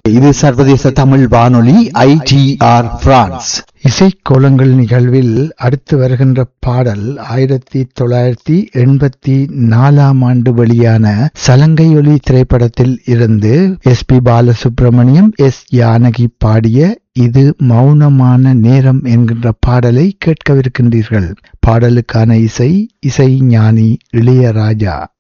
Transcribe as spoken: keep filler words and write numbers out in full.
இது சர்வதேச தமிழ் வானொலி ஐ டி ஆர் பிரான்ஸ். இசைக்கோலங்கள் நிகழ்வில் அடுத்து வருகின்ற பாடல் ஆயிரத்தி தொள்ளாயிரத்தி எண்பத்தி நாலாம் ஆண்டு வெளியான சலங்கை ஒலி திரைப்படத்தில் இருந்து S B Balasubramaniam, S Janaki பாடிய இது மௌனமான நேரம் என்கின்ற பாடலை கேட்கவிருக்கின்றீர்கள். பாடலுக்கான இசை இசை ஞானி இளையராஜா.